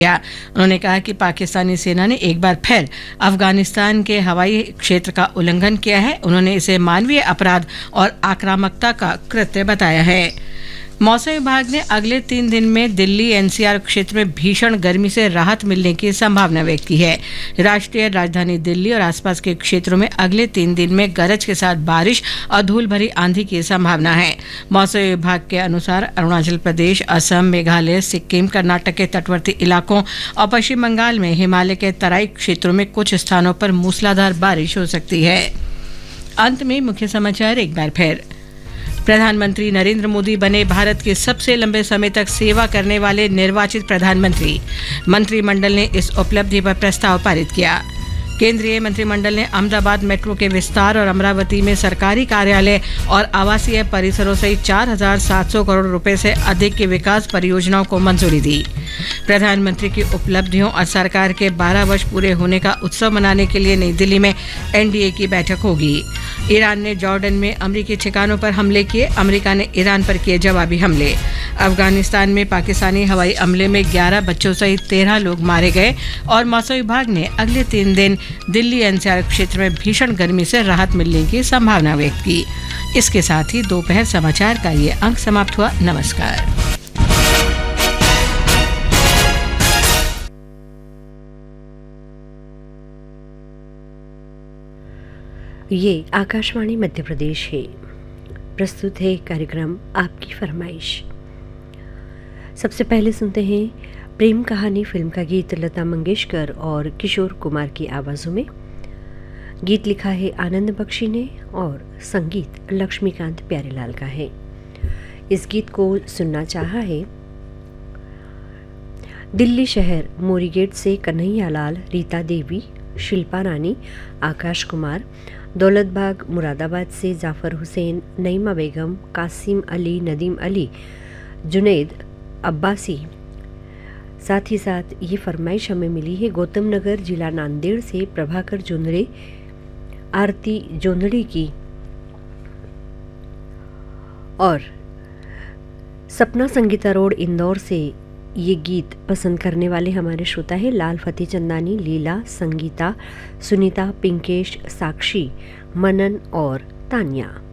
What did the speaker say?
उन्होंने कहा कि पाकिस्तानी सेना ने एक बार फिर अफगानिस्तान के हवाई क्षेत्र का उल्लंघन किया है। उन्होंने इसे मानवीय अपराध और आक्रामकता का कृत्य बताया है। मौसम विभाग ने अगले 3 दिन में दिल्ली एनसीआर क्षेत्र में भीषण गर्मी से राहत मिलने की संभावना व्यक्त की है। राष्ट्रीय राजधानी दिल्ली और आसपास के क्षेत्रों में अगले 3 दिन में गरज के साथ बारिश और धूल भरी आंधी की संभावना है। मौसम विभाग के अनुसार अरुणाचल प्रदेश, असम, मेघालय, सिक्किम, कर्नाटक के तटवर्ती इलाकों और पश्चिम बंगाल में हिमालय के तराई क्षेत्रों में कुछ स्थानों पर मूसलाधार बारिश हो सकती है। अंत में मुख्य समाचार एक बार फिर। प्रधानमंत्री नरेंद्र मोदी बने भारत के सबसे लंबे समय तक सेवा करने वाले निर्वाचित प्रधानमंत्री। मंत्रिमंडल ने इस उपलब्धि पर प्रस्ताव पारित किया। केंद्रीय मंत्रिमंडल ने अहमदाबाद मेट्रो के विस्तार और अमरावती में सरकारी कार्यालय और आवासीय परिसरों सहित 4,700 करोड़ रुपए से अधिक की विकास परियोजनाओं को मंजूरी दी। प्रधानमंत्री की उपलब्धियों और सरकार के 12 वर्ष पूरे होने का उत्सव मनाने के लिए नई दिल्ली में एनडीए की बैठक होगी। ईरान ने जॉर्डन में अमेरिकी ठिकानों पर हमले किए, अमेरिका ने ईरान पर किए जवाबी हमले। अफगानिस्तान में पाकिस्तानी हवाई हमले में 11 बच्चों सहित 13 लोग मारे गए। और मौसम विभाग ने अगले 3 दिन दिल्ली एनसीआर क्षेत्र में भीषण गर्मी से राहत मिलने की संभावना व्यक्त की। इसके साथ ही दोपहर समाचार का ये अंक समाप्त हुआ। नमस्कार। ये आकाशवाणी मध्य प्रदेश है। प्रस्तुत है कार्यक्रम आपकी फरमाइश। सबसे पहले सुनते हैं प्रेम कहानी फिल्म का गीत लता मंगेशकर और किशोर कुमार की आवाज़ों में। गीत लिखा है आनंद बख्शी ने और संगीत लक्ष्मीकांत प्यारेलाल का है। इस गीत को सुनना चाहा है दिल्ली शहर मोरी गेट से कन्हैया लाल, रीता देवी, शिल्पा रानी, आकाश कुमार, दौलत बाग मुरादाबाद से जाफर हुसैन, नईमा बेगम, कासिम अली, नदीम अली, जुनैद अब्बासी। साथ ही साथ ये फरमाइश हमें मिली है गौतम नगर जिला नांदेड़ से प्रभाकर जोंधड़े, आरती जोंधड़ी की। और सपना संगीता रोड इंदौर से ये गीत पसंद करने वाले हमारे श्रोता है लाल फतेह चंदानी, लीला, संगीता, सुनीता, पिंकेश, साक्षी, मनन और तान्या।